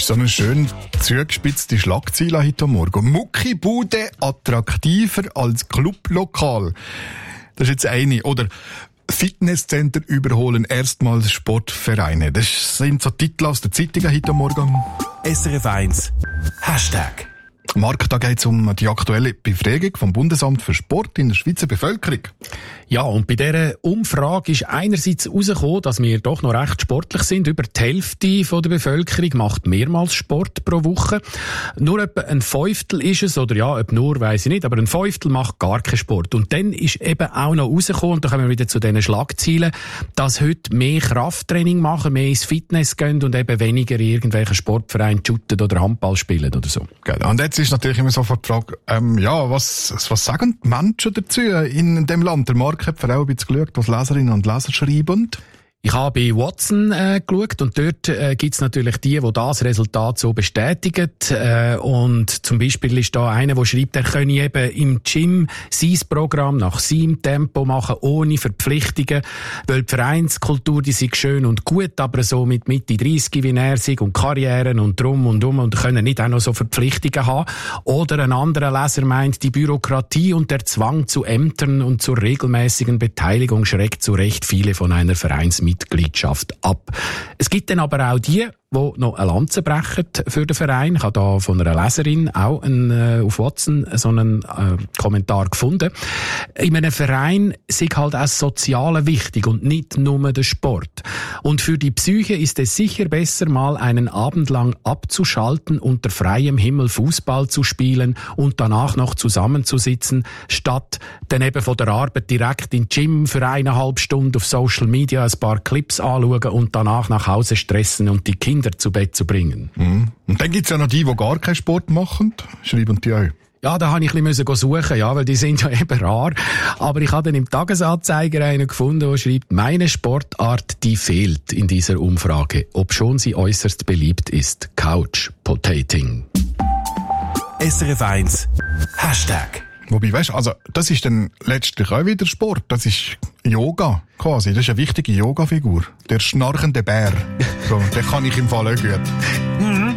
So eine schön zugespitzte Schlagzeile heute Morgen. Muckibude attraktiver als Clublokal. Das ist jetzt eine. Oder Fitnesscenter überholen erstmals Sportvereine. Das sind so Titel aus der Zeitung heute Morgen. SRF 1 Hashtag. Marc, da geht es um die aktuelle Befragung vom Bundesamt für Sport in der Schweizer Bevölkerung. Ja, und bei dieser Umfrage ist einerseits herausgekommen, dass wir doch noch recht sportlich sind. Über die Hälfte von der Bevölkerung macht mehrmals Sport pro Woche. Nur etwa ein Fünftel ist es, oder ja, ob nur, weiss ich nicht, aber ein Fünftel macht gar keinen Sport. Und dann ist eben auch noch herausgekommen, und da kommen wir wieder zu diesen Schlagzeilen, dass heute mehr Krafttraining machen, mehr ins Fitness gehen und eben weniger in irgendwelchen Sportvereinen shooten oder Handball spielen oder so. Und jetzt ist natürlich immer sofort die Frage, was sagen die Menschen dazu in dem Land? Der Marc hat vor allem ein bisschen geschaut, was Leserinnen und Leser schreiben. Ich habe bei Watson geschaut und dort gibt's natürlich die das Resultat so bestätigen. Und zum Beispiel ist da einer, der schreibt, er könne eben im Gym sein Programm nach seinem Tempo machen, ohne Verpflichtungen, weil die Vereinskultur, die sei schön und gut, aber so mit Mitte 30 wie er sei und Karrieren und drum und können nicht auch noch so Verpflichtungen haben. Oder ein anderer Leser meint, die Bürokratie und der Zwang zu Ämtern und zur regelmäßigen Beteiligung schreckt zu Recht viele von einer Vereinsmitgliedschaft ab. Es gibt dann aber auch die noch eine Lanze brechen für den Verein. Ich habe da von einer Leserin auch auf Watson so einen Kommentar gefunden. In einem Verein ist halt auch das Soziale wichtig und nicht nur der Sport. Und für die Psyche ist es sicher besser, mal einen Abend lang abzuschalten, unter freiem Himmel Fußball zu spielen und danach noch zusammenzusitzen, statt dann eben von der Arbeit direkt in den Gym für 1,5 Stunden auf Social Media ein paar Clips anschauen und danach nach Hause stressen und die Kinder zu Bett zu bringen. Und dann gibt's ja noch die gar keinen Sport machen. Schreiben die auch. Ja, da habe ich ein bisschen suchen, ja, weil die sind ja eben rar. Aber ich habe dann im Tagesanzeiger einen gefunden, der schreibt, meine Sportart, die fehlt in dieser Umfrage, obschon sie äußerst beliebt ist. Couch Potating. SRF 1 Hashtag. Wobei, weißt, also, das ist dann letztlich auch wieder Sport. Das ist Yoga, quasi. Das ist eine wichtige Yoga-Figur. Der schnarchende Bär. So, den kann ich im Fall auch gut.